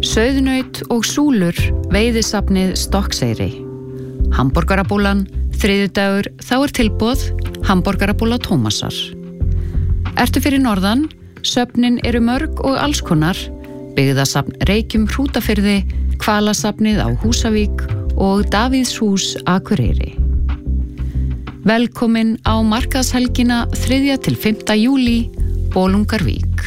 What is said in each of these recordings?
Sauðnaut og súlur, veiðisafnið Stokkseyri. Hamborgarabúlan, þriðjudagur, þá tilboð, hamborgarabúla Tómasar. Ertu fyrir norðan, söfnin eru mörg og allskonar, byggðasafn Reykjum Hrútafirði, Hvalasafnið á Húsavík og Davíðshús Akureyri. Velkomin á markaðshelgina 3. til 5. júlí, Bolungarvík.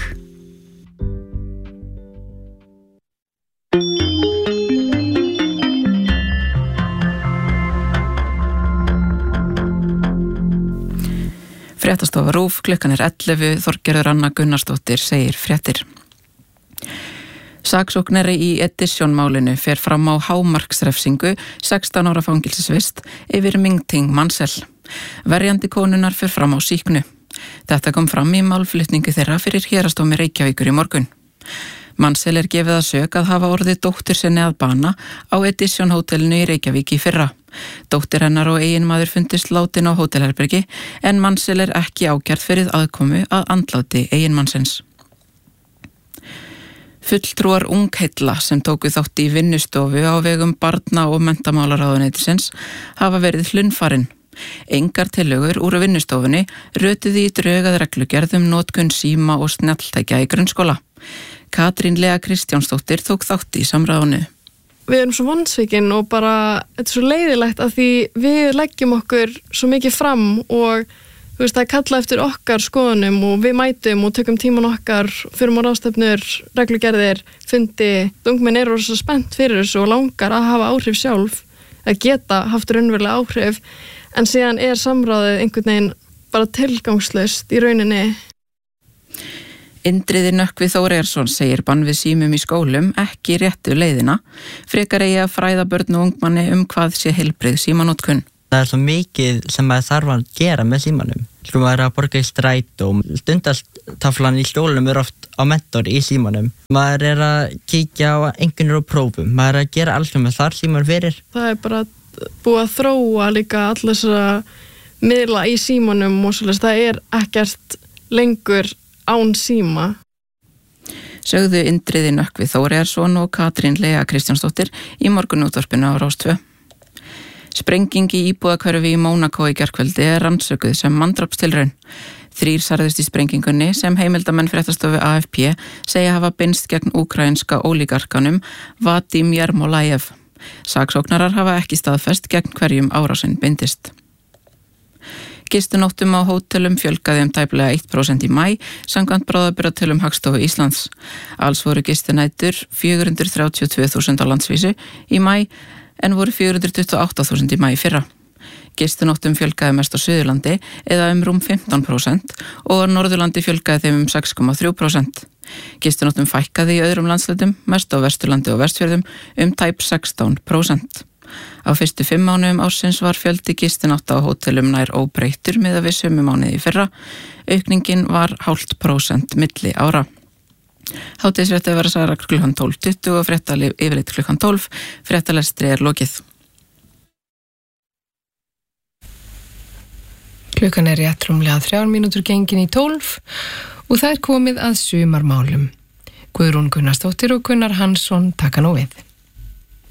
Fréttastofa RÚV, klukkan 11, Þorgerður Anna Gunnarsdóttir segir fréttir. Saksóknari í Edition-málinu fer fram á hámarksrefsingu 16 ára fangelsisvist yfir Ming-Ting Mansell. Verjandi konunnar fer fram á sýknu. Þetta kom fram í málflutningu þeirra fyrir Héraðsdómi Reykjavíkur í morgun. Mansell gefið að sök að hafa orðið dóttur sinni að bana á Edition hótelinu í Reykjavík í fyrra. Dóttir hennar og eiginmaður fundist látin á hótelherbergi en Mansell ekki ákærð fyrir aðkomu að andláti eiginmannsins. Fulltrúar Ungheilla sem tóku þátt í vinnustofu á vegum barna- og menntamálaráðuneytisins hafa verið hlunnfarin. Engar tillögur úr vinnustofunni rötuðu í drög að reglugerð notkun síma og snjalltækja í grunnskóla. Katrín Lea Kristjánsdóttir tók þátt í samráðinu. Við erum svo vonsvikin og bara, þetta er svo leiðilegt að því við leggjum okkur svo mikið fram og þú veist, það kalla eftir okkar skoðunum og við mætum og tökum tíman okkar, förum á ráðstefnur, reglugerðir, fundi. Ungmenn eru svo spennt fyrir þessu og langar að hafa áhrif sjálf, að geta haft raunverulega áhrif, en síðan samráðið einhvern veginn bara tilgangslaust í rauninni. Indriði Nökkvi Þóreirsson segir bann við símum í skólum ekki réttu leiðina, frekar eigi að fræða börn og ungmanni hvað sé heilbrigð símanotkun. Það svo mikið sem maður þarf að gera með símanum. Maður að borga í strætó, stundastaflan í skólanum oft á mentor í símanum. Maður að kíkja á einhvernir og prófum, maður að gera allt sem maður þarf síman fyrir. Það bara búið að þróa líka allir þessara miðla í símanum og svolítið, það ekkert lengur án síma. Sögðu Indriði Nökkvi Þóreirsson og Katrín Lea Kristjánsdóttir í morgunútvarpinu á Rás 2. Sprenging í íbúðahverfi í Mónakó í gærkvöldi rannsökuð sem manndrápstilraun. 3 særðust í sprengingunni sem heimildamenn fréttastofu AFP segja hafa beinst gegn úkraínska ólígarkanum Vadim Yermolayev. Saksóknarar hafa ekki staðfest gegn hverjum árásinn beindist. Gistinóttum á hótelum fjölgaði tæplega 1% í maí, samkvæmt bráðabirgðatölum Hagstofu Íslands. Alls voru gistinætur 432.000 á landsvísu í maí, en voru 428.000 í maí fyrra. Gistinóttum fjölgaði mest á Suðurlandi eða rúm 15% og á Norðurlandi fjölgaði þeim 6,3%. Gistinóttum fækkaði í öðrum landshlutum, mest á Vesturlandi og Vestfjörðum tæp 16%. Á fyrstu 5 mánuðum ársins var fjöldi gistinátta á hótelum nær óbreyttur miðað við sömu mánuði í fyrra. Aukningin var 0,5% milli ára. Hádegisfréttir verða sagðar klukkan 12:20 og fréttalið yfirleitt klukkan 12. Fréttalestri lokið. Klukkan rétt rúmlega 3 mínútur gengin í 12 og það komið að sumarmálum. Guðrún Gunnarsdóttir og Gunnar Hansson taka nú við.